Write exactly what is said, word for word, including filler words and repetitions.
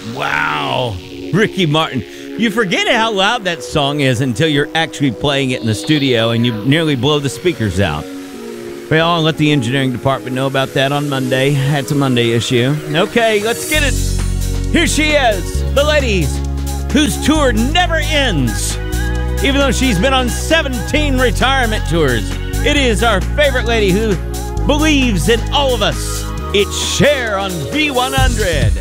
Wow. Ricky Martin. You forget how loud that song is until you're actually playing it in the studio and you nearly blow the speakers out. Well, I'll let the engineering department know about that on Monday. That's a Monday issue. Okay, let's get it. Here she is, the ladies whose tour never ends, even though she's been on seventeen retirement tours. It is our favorite lady who believes in all of us. It's Cher on V one hundred.